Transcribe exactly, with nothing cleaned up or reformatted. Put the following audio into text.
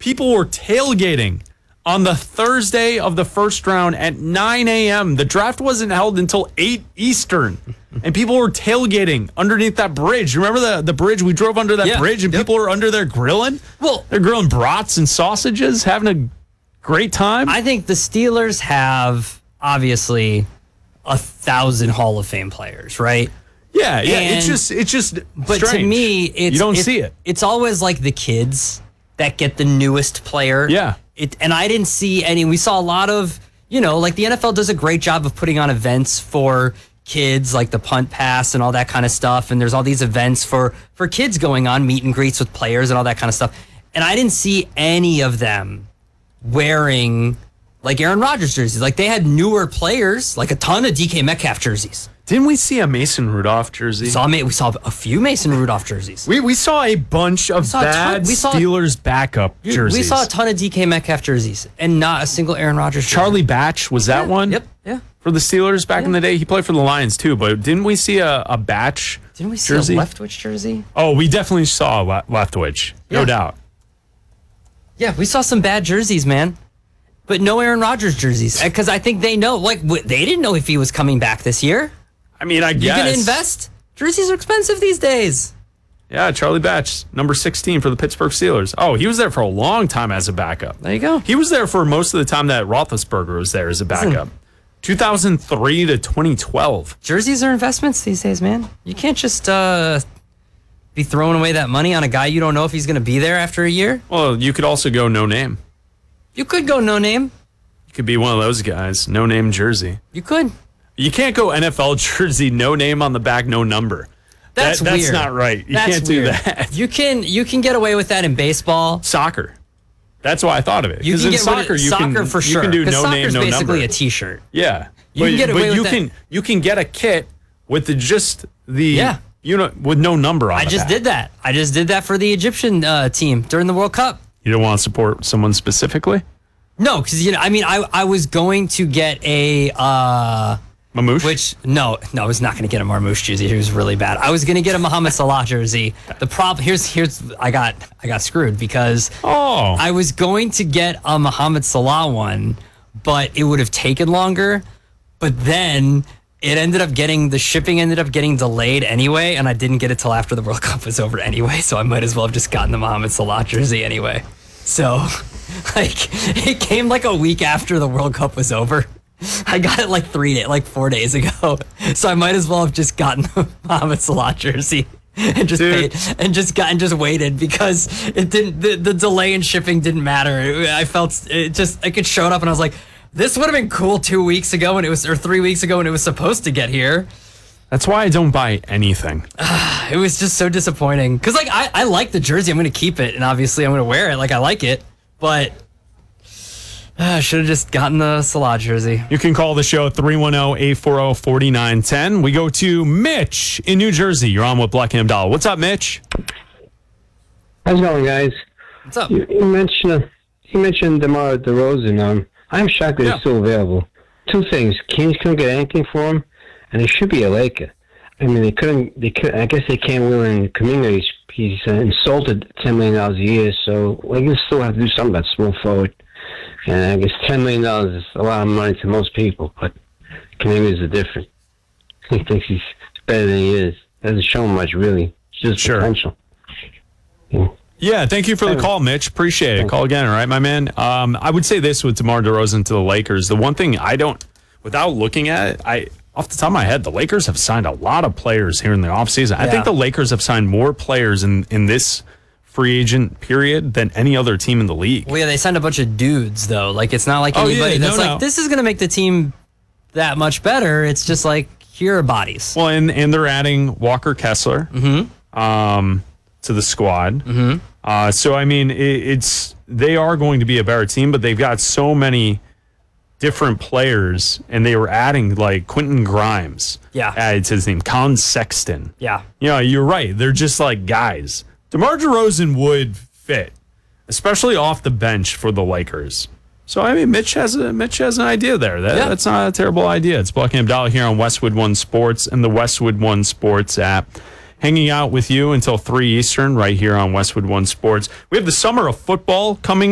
People were tailgating on the Thursday of the first round at nine a.m. The draft wasn't held until eight Eastern. And people were tailgating underneath that bridge. Remember the, the bridge? We drove under that yeah, bridge and yep. people were under there grilling? Well, they're grilling brats and sausages, having a great time. I think the Steelers have, obviously, a thousand Hall of Fame players, right? Yeah, yeah. And, it's just it's just But strange. to me, it's, you don't it's, see it. It's always like the kids that get the newest player. Yeah. It, and I didn't see any. We saw a lot of, you know, like the N F L does a great job of putting on events for kids, like the punt pass and all that kind of stuff. And there's all these events for, for kids going on, meet and greets with players and all that kind of stuff. And I didn't see any of them wearing like Aaron Rodgers jerseys. Like they had newer players, like a ton of D K Metcalf jerseys. Didn't we see a Mason Rudolph jersey? We saw, we saw a few Mason Rudolph jerseys. We we saw a bunch of saw a bad ton- we saw- Steelers backup jerseys. We saw a ton of D K Metcalf jerseys and not a single Aaron Rodgers jersey. Charlie Batch, was that Yeah, one? Yep, yeah. For the Steelers back Yeah. in the day? He played for the Lions too, but didn't we see a, a Batch Didn't we see jersey? a Leftwich jersey? Oh, we definitely saw a Le- Leftwich. No Yeah. doubt. Yeah, we saw some bad jerseys, man. But no Aaron Rodgers jerseys. Because I think they know, like, w- they didn't know if he was coming back this year. I mean, I You're guess. going to invest? Jerseys are expensive these days. Yeah, Charlie Batch, number sixteen for the Pittsburgh Steelers. Oh, he was there for a long time as a backup. There you go. He was there for most of the time that Roethlisberger was there as a backup. two thousand three to twenty twelve. Jerseys are investments these days, man. You can't just uh, be throwing away that money on a guy you don't know if he's going to be there after a year. Well, you could also go no name. You could go no name. You could be one of those guys, no name jersey. You could. You can't go N F L jersey, no name on the back, no number. That's that, that's weird. not right. You That's can't do weird. that. You can you can get away with that in baseball. Soccer. That's why I thought of it. You Because can in get soccer, rid of, you soccer can for you sure. can do 'Cause no name, soccer's no basically number. a T-shirt. Yeah, You but, can get away but with you that. can you can get a kit with the, just the Yeah. you know with no number on I the just back. did that. I just did that for the Egyptian uh, team during the World Cup. You don't want to support someone specifically? No, because you know, I mean, I I was going to get a uh, Mamouche? which no, no, I was not going to get a Marmouche jersey. He was really bad. I was going to get a Muhammad Salah jersey. The problem here's here's I got I got screwed because Oh. I was going to get a Muhammad Salah one, but it would have taken longer. But then it ended up getting the shipping ended up getting delayed anyway, and I didn't get it till after the World Cup was over anyway. So I might as well have just gotten the Muhammad Salah jersey anyway. So, like, it came like a week after the World Cup was over. I got it like three days, like four days ago. So I might as well have just gotten the Mohamed Salah jersey and just Dude. paid and just got and just waited because it didn't. The, the delay in shipping didn't matter. It- I felt it just like it showed up and I was like, this would have been cool two weeks ago when it was or three weeks ago when it was supposed to get here. That's why I don't buy anything. It was just so disappointing because like I, I like the jersey. I'm gonna keep it and obviously I'm gonna wear it. Like I like it, but. I should have just gotten the Salah jersey. You can call the show three one zero, eight four zero, four nine one zero. We go to Mitch in New Jersey. You're on with Black and Abdallah. What's up, Mitch? How's it going, guys? What's up? You, you mentioned uh, you mentioned DeMar DeRozan. Um, I'm shocked that Yeah. he's still available. Two things: Kings couldn't get anything for him, and he should be a Laker. I mean, they couldn't. They could. I guess they can't win in Kuminga. He's, he's uh, insulted ten million dollars a year, so Lakers still have to do something about small forward. And I guess ten million dollars is a lot of money to most people, but Kuminga is different. He thinks he's better than he is. Doesn't show much, really. It's just Sure. potential. Yeah. Yeah, thank you for the call, Mitch. Appreciate it. Call again, all right, my man? Um, I would say this with DeMar DeRozan to the Lakers. The one thing I don't, without looking at it, I off the top of my head, the Lakers have signed a lot of players here in the offseason. I Yeah. think the Lakers have signed more players in, in this free agent period than any other team in the league. Well, yeah, they signed a bunch of dudes though. Like it's not like Oh, anybody yeah, that's no, like no. this is gonna make the team that much better. It's just like here are bodies. Well, and, and they're adding Walker Kessler um, to the squad. Mm-hmm. Uh, so, I mean, it, it's they are going to be a better team, but they've got so many different players, and they were adding, like, Quentin Grimes. Yeah. Added to his name. Colin Sexton. Yeah. You know, you're right. They're just, like, guys. DeMar DeRozan would fit, especially off the bench for the Lakers. So, I mean, Mitch has a Mitch has an idea there. That, Yeah. That's not a terrible idea. It's Black and Abdallah here on Westwood One Sports and the Westwood One Sports app. Hanging out with you until three Eastern right here on Westwood One Sports. We have the summer of football coming